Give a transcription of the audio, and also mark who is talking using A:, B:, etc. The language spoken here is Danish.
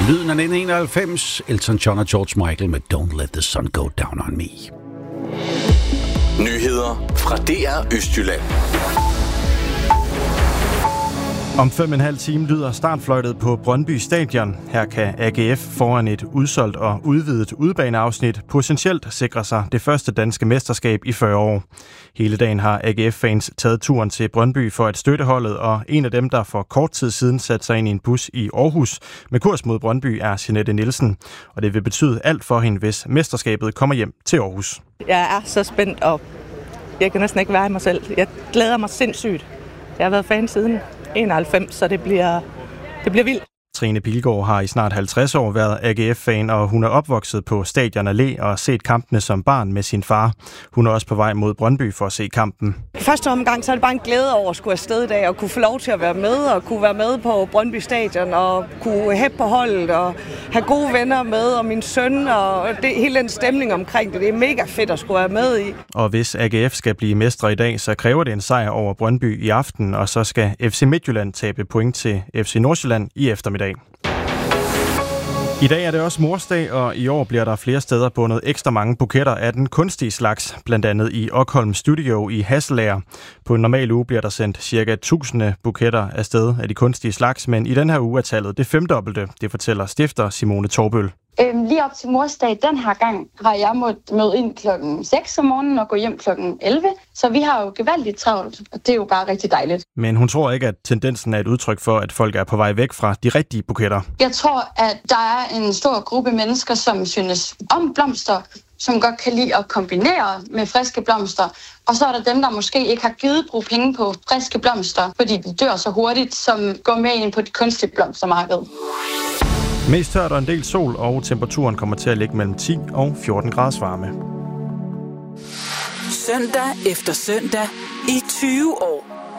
A: Lyden af 1991, Elton John og George Michael med Don't Let the Sun Go Down on Me.
B: Nyheder fra DR Østjylland.
C: Om 5,5 time lyder startfløjtet på Brøndby Stadion. Her kan AGF foran et udsolgt og udvidet udbaneafsnit potentielt sikre sig det første danske mesterskab i 40 år. Hele dagen har AGF-fans taget turen til Brøndby for at støtte holdet, og en af dem, der for kort tid siden satte sig ind i en bus i Aarhus med kurs mod Brøndby, er Jeanette Nielsen. Og det vil betyde alt for hende, hvis mesterskabet kommer hjem til Aarhus.
D: Jeg er så spændt, og jeg kan næsten ikke være i mig selv. Jeg glæder mig sindssygt. Jeg har været fan siden 91, så det bliver vildt.
C: Trine Pilgaard har i snart 50 år været AGF-fan, og hun er opvokset på Stadion Allé og set kampene som barn med sin far. Hun er også på vej mod Brøndby for at se kampen.
D: I første omgang så er det bare en glæde over at skulle afsted i dag og kunne få lov til at være med og kunne være med på Brøndby Stadion og kunne hæppe på holdet og have gode venner med og min søn og hele den stemning omkring det. Det er mega fedt at skulle være med i.
C: Og hvis AGF skal blive mestre i dag, så kræver det en sejr over Brøndby i aften, og så skal FC Midtjylland tabe point til FC Nordsjælland i eftermiddag. I dag er det også morsdag, og i år bliver der flere steder bundet ekstra mange buketter af den kunstige slags, blandt andet i Okholm Studio i Hasselager. På en normal uge bliver der sendt ca. 1000 buketter afsted af de kunstige slags, men i den her uge er tallet det femdobbelte, det fortæller stifter Simone Torbøl.
E: Lige op til morsdag den her gang har jeg måttet møde ind klokken 6 om morgenen og gå hjem klokken 11. Så vi har jo gevaldigt travlt, og det er jo bare rigtig dejligt.
C: Men hun tror ikke, at tendensen er et udtryk for, at folk er på vej væk fra de rigtige buketter.
E: Jeg tror, at der er en stor gruppe mennesker, som synes om blomster, som godt kan lide at kombinere med friske blomster. Og så er der dem, der måske ikke har givet bruge penge på friske blomster, fordi de dør så hurtigt, som går med ind på det kunstige blomstermarked.
C: Mest tørt og en del sol, og temperaturen kommer til at ligge mellem 10 og 14 graders varme.
F: Søndag efter søndag i 20 år.